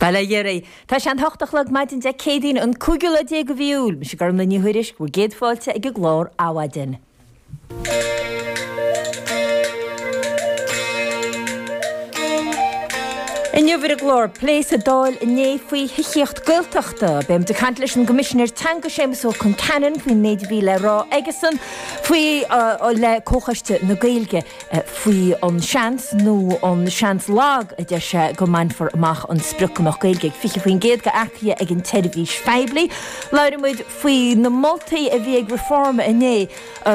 Bala Yeri, tá sean hochtach maidin de cédín an cúgula dé go bhíúil, mis gar na níhuiris go géadfáilte ag go glór áhaidin. In júfir a glór, pléis a dáil in né faoi hichiocht gultachta, bem de cantlis an Commissioner Tanga Seamus ó chun canan faoi méid bhíle rá Egeson, faoi le cóchaiste na gailge, faoi an seans nó an seans lag a de se go mainfar amach an sprucamach gailge, fiche faoin géad go achia ag an televís feibli, laurimid faoi na multi a bhí ag reforma in né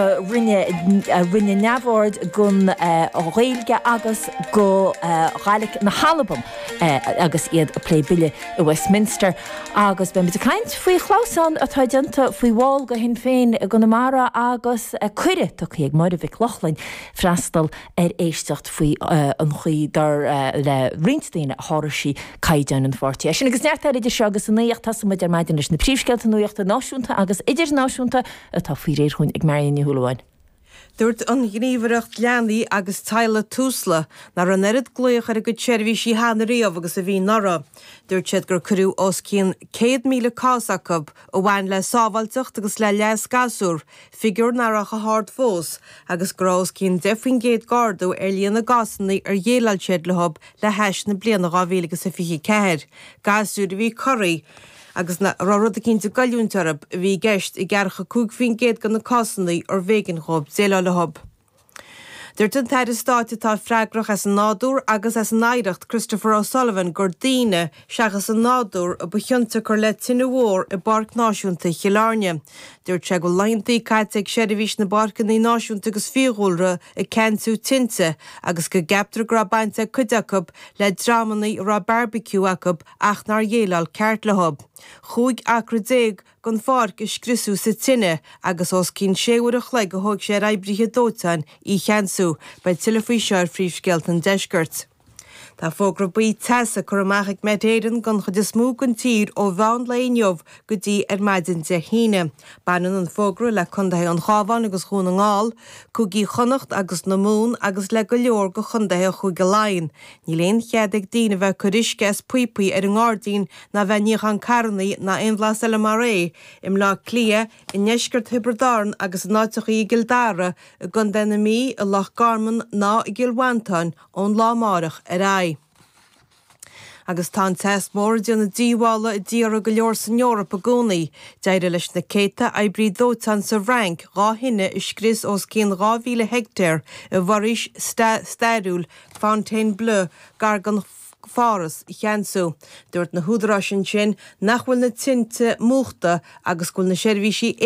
rinne navord gun gailge agus go gaelig na Halabam. Agus iad a play bille i Westminster agus ben bit a kaint faoi chlausan a taidenta faoi wall go hin féin a gonamara agus a cuire tak ag mar a Vic Loughlin frastal éistecht faoi an chuí dar le rinstein hárisí caiidan an forti. Sin agus neart idir se agus an nuocht tas mu der maidin leis na príomhsceilt an nuocht a náisiúnta agus idir náisiúnta a tá faoi réir chun ag maríonn húlaháin. Dúirt an gníomhaireacht leanaí agus taile túsla nar an erid glúoch ar a go tseirbhísí hánaríomh agus a bhí nara. Dúirt siad gur curú os cín 100,000 cásacob ó bhain le sábhailteacht agus le leas gasúr, figur narach a hard fós, agus grás cín defuin géad gardú ar líana gasannaí ar dhéalail siad le hub le heis na bliana 2024. Gasúr bhí choirí, agus na rorod a cinnta galúntarab bhí geist I gcearcha 5 géad gan na cásannaí ar bhégan chob déile le hub. Dúirt an teir státe tá freigrach as an nádúr agus as an éireacht Christopher O'Sullivan gur daoine seachas an nádúr a buchionta chur le tinmhór I barc náisiúnta Chialarne. Dúirt se go laintaí cait ag seirbhís na barcannaí náisiúnta agus fiúhúlra I ceanú tinte agus go gaptar grabainte cuideacab le drámannaí ra barbecue acab ach nar dhéalail ceart le hub. Chúig acra déag gon farc is scrisú sa tinne agus os cín séúir a chleig go thug sé raibrithe dótain I cheansú bei tilefaí seir phríomhsceilt an deisgurt. Tá fógra buí teasa chur amach med éan gan chud is smú an tír ó bhain leonmh go dtí ar maidin de híine. Banan an fógra le chundathe an chábhain agus chuúna ngáil, cúgaí chonacht agus na mún agus le go leor go chundathe chuig go lainn. Ní léon chead ag daine bheith churisces puipaí ar an gádaín na bheith an carnaí na inbhlas eile mar ré, im lá clia I neisgurt hibridáin agus náiteach I gildára a gun denna mí a lech garman ná I gilhaintáin ón lámárach ar ai. Agus tá test mór dionna díhála I ddíra go leor san Eorpa a gcónaí, deire leis na céta eibrí dótan sa rank rá hinne I scris os cín 2,000 hectar I bharis stairúil Fontainebleau gar gan fáras I cheansú. Dúirt na húdarásin sin nachhfuil na tinte múchta agus gúil na seirbhísí